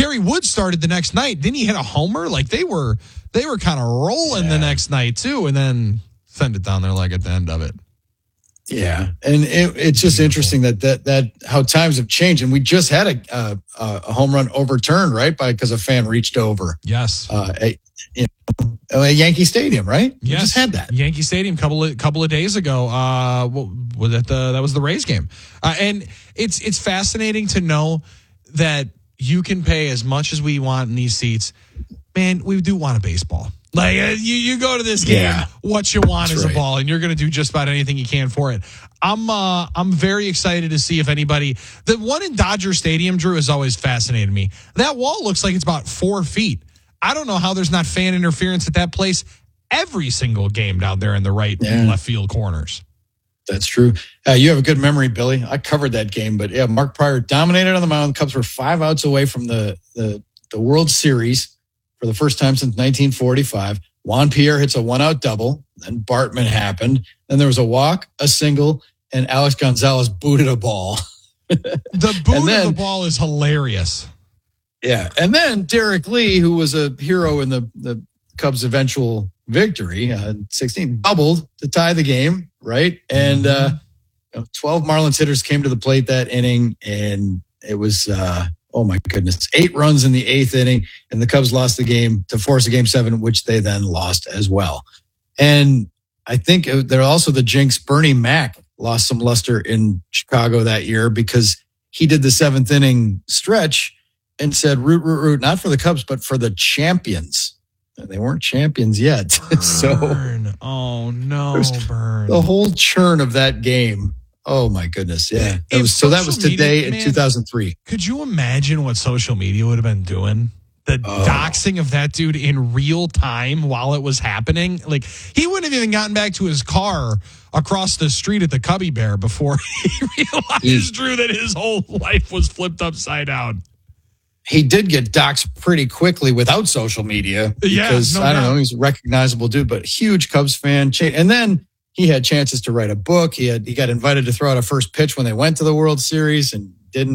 Kerry Wood started the next night. Didn't he hit a homer? Like they were kind of rolling the next night too, and then send it down their leg at the end of it. Yeah, and it's just interesting that how times have changed, and we just had a home run overturned, right, because a fan reached over. Yes, at Yankee Stadium, right? Yes, we just had that Yankee Stadium couple of days ago. Was that was the Rays game, and it's fascinating to know that you can pay as much as we want in these seats. Man, we do want a baseball. Like you go to this game, what you want is a ball, and you're going to do just about anything you can for it. I'm very excited to see if anybody. The one in Dodger Stadium, Drew, has always fascinated me. That wall looks like it's about 4 feet. I don't know how there's not fan interference at that place every single game down there in the right and left field corners. That's true. You have a good memory, Billy. I covered that game, but yeah, Mark Prior dominated on the mound. The Cubs were 5 outs away from the World Series for the first time since 1945. Juan Pierre hits a 1-out double. Then Bartman happened. Then there was a walk, a single, and Alex Gonzalez booted a ball. The boot of the ball is hilarious. Yeah. And then Derek Lee, who was a hero in the Cubs' eventual victory, 16, doubled to tie the game, right? And 12 Marlins hitters came to the plate that inning, and it was oh my goodness, 8 runs in the 8th inning, and the Cubs lost the game to force a Game 7, which they then lost as well. And I think they're also the jinx. Bernie Mac lost some luster in Chicago that year because he did the 7th inning stretch and said, root, not for the Cubs, but for the champions. And they weren't champions yet. Burn. Oh, no, Burn. The whole churn of that game. Oh, my goodness. Yeah. That was today in 2003. Could you imagine what social media would have been doing? The doxing of that dude in real time while it was happening. Like, he wouldn't have even gotten back to his car across the street at the Cubby Bear before he realized, Drew, that his whole life was flipped upside down. He did get doxed pretty quickly without social media because, I don't know, he's a recognizable dude, but huge Cubs fan. And then he had chances to write a book. He got invited to throw out a first pitch when they went to the World Series and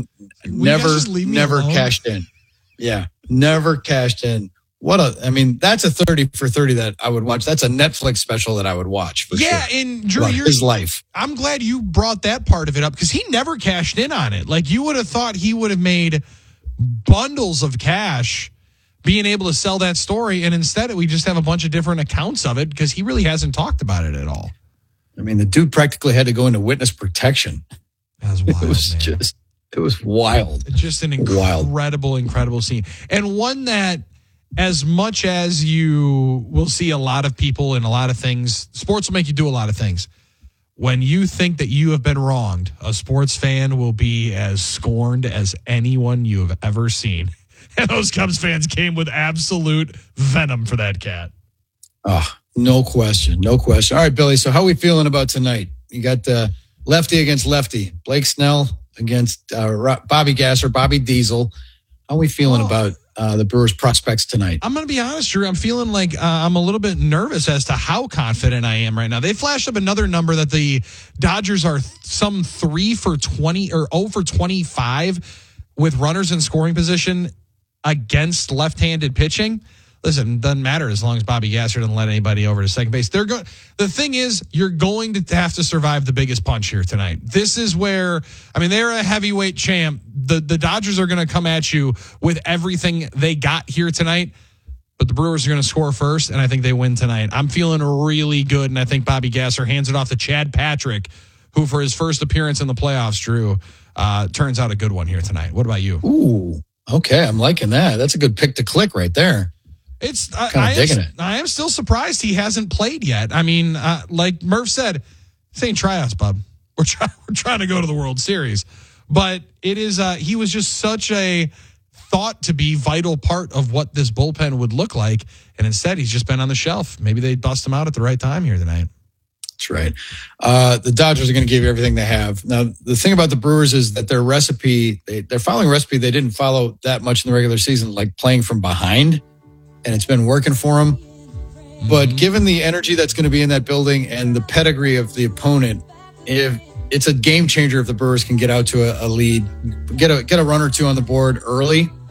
never cashed in. Yeah, never cashed in. That's a 30 for 30 that I would watch. That's a Netflix special that I would watch for sure. Yeah, and Drew, his life. I'm glad you brought that part of it up because he never cashed in on it. Like, you would have thought he would have made bundles of cash being able to sell that story, and instead we just have a bunch of different accounts of it because he really hasn't talked about it at all. I mean, the dude practically had to go into witness protection. That was wild. It was wild. It's just an incredible scene. And one that, as much as you will see a lot of people in a lot of things, sports will make you do a lot of things. When you think that you have been wronged, a sports fan will be as scorned as anyone you have ever seen. And those Cubs fans came with absolute venom for that cat. Oh, no question. No question. All right, Billy, so how are we feeling about tonight? You got lefty against lefty. Blake Snell against Bobby Gasser, Bobby Diesel. How are we feeling about the Brewers' prospects tonight? I'm going to be honest, Drew. I'm feeling like I'm a little bit nervous as to how confident I am right now. They flashed up another number that the Dodgers are some 3 for 20 or 0 for 25 with runners in scoring position against left-handed pitching. Listen, doesn't matter as long as Bobby Gasser doesn't let anybody over to second base. The thing is, you're going to have to survive the biggest punch here tonight. This is where, they're a heavyweight champ. The Dodgers are going to come at you with everything they got here tonight, but the Brewers are going to score first, and I think they win tonight. I'm feeling really good, and I think Bobby Gasser hands it off to Chad Patrick, who for his first appearance in the playoffs, Drew, turns out a good one here tonight. What about you? Ooh, okay, I'm liking that. That's a good pick to click right there. I am still surprised he hasn't played yet. Like Murph said, this ain't tryouts, bub. We're trying to go to the World Series, but it is. He was just such a thought to be vital part of what this bullpen would look like, and instead he's just been on the shelf. Maybe they bust him out at the right time here tonight. That's right. The Dodgers are going to give you everything they have. Now, the thing about the Brewers is that their recipe, they're following a recipe they didn't follow that much in the regular season, like playing from behind. And it's been working for them. But given the energy that's going to be in that building and the pedigree of the opponent, if it's a game changer if the Brewers can get out to a lead, get a run or two on the board early,